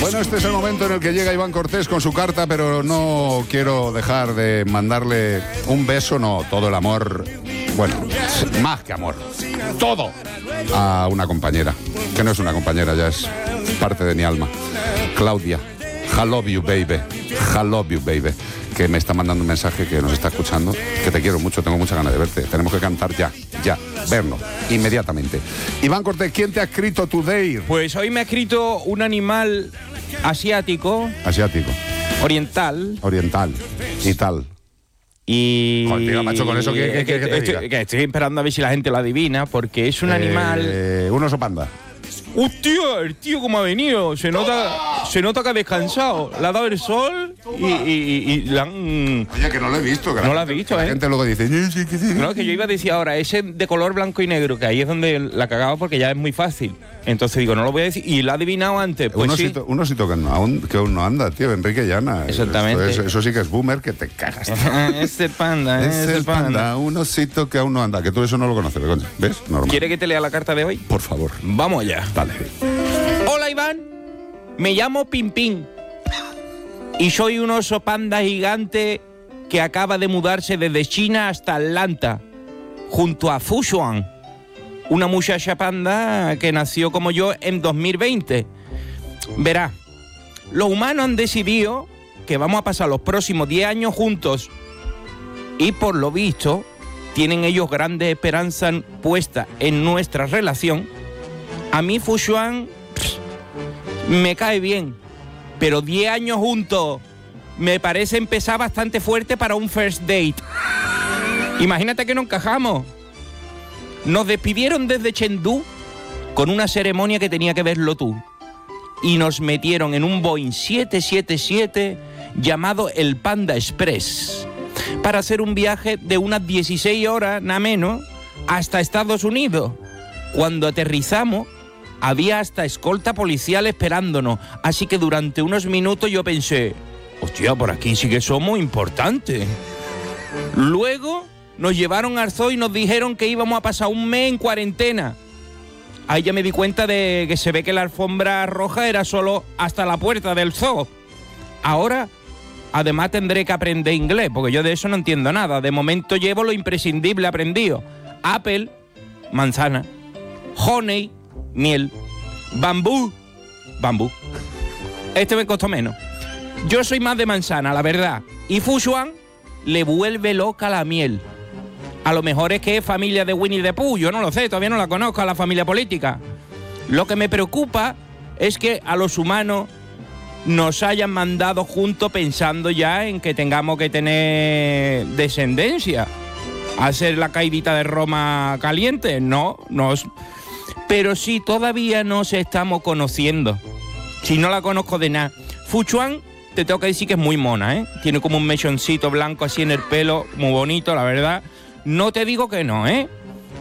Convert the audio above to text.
Bueno, este es el momento en el que llega Iván Cortés con su carta, pero no quiero dejar de mandarle un beso, no, todo el amor, bueno, más que amor, todo, a una compañera, que no es una compañera, ya es parte de mi alma, Claudia. I love you, baby. I love you, baby. Que me está mandando un mensaje, que nos está escuchando, que te quiero mucho, tengo muchas ganas de verte. Tenemos que cantar ya, vernos, inmediatamente. Iván Cortés, ¿quién te ha escrito today? Pues hoy me ha escrito un animal asiático. Asiático. Oriental. Oriental. Y tal. Y... Joder, macho, con eso que te diga. Estoy esperando a ver si la gente lo adivina, porque es un animal... Un oso panda. ¡Hostia! El tío cómo ha venido. Se nota que ha descansado. Le ha dado el sol y le han... Oye, que no lo he visto. No lo has visto, La gente luego dice... No, que yo iba a decir ahora, ese de color blanco y negro, que ahí es donde la cagaba porque ya es muy fácil. Entonces digo, no lo voy a decir. Y lo ha adivinado antes. Pues un osito que aún no anda, tío. Enrique Llana. Exactamente. Eso sí que es boomer, que te cagas. Este panda, es el panda. Un osito que aún no anda. Que tú eso no lo conoces, coño. ¿Ves? Normal. ¿Quiere que te lea la carta de hoy? Por favor. Vamos allá. Dale. Hola, Iván. Me llamo Pimpín. Y soy un oso panda gigante que acaba de mudarse desde China hasta Atlanta, junto a Fushuan, una muchacha panda que nació como yo en 2020. Verá, los humanos han decidido que vamos a pasar los próximos 10 años juntos y por lo visto tienen ellos grandes esperanzas puestas en nuestra relación. A mí Fushuan me cae bien, pero 10 años juntos me parece empezar bastante fuerte para un first date. Imagínate que no encajamos. Nos despidieron desde Chengdu con una ceremonia que tenía que verlo tú. Y nos metieron en un Boeing 777 llamado el Panda Express para hacer un viaje de unas 16 horas, nada menos, hasta Estados Unidos. Cuando aterrizamos, había hasta escolta policial esperándonos. Así que durante unos minutos yo pensé, hostia, por aquí sí que somos importantes. Luego nos llevaron al zoo y nos dijeron que íbamos a pasar un mes en cuarentena. Ahí ya me di cuenta de que se ve que la alfombra roja era solo hasta la puerta del zoo. Ahora, además tendré que aprender inglés, porque yo de eso no entiendo nada. De momento llevo lo imprescindible aprendido. Apple, manzana. Honey, miel. Bambú, bambú. Este me costó menos. Yo soy más de manzana, la verdad. Y Fushuan le vuelve loca la miel. A lo mejor es que es familia de Winnie the Pooh, yo no lo sé, todavía no la conozco a la familia política. Lo que me preocupa es que a los humanos nos hayan mandado juntos pensando ya en que tengamos que tener descendencia. Hacer la caidita de Roma caliente, no. Pero sí, todavía nos estamos conociendo. Si no la conozco de nada. Fushuan, te tengo que decir que es muy mona, ¿eh? Tiene como un mechoncito blanco así en el pelo, muy bonito, la verdad. No te digo que no, ¿eh?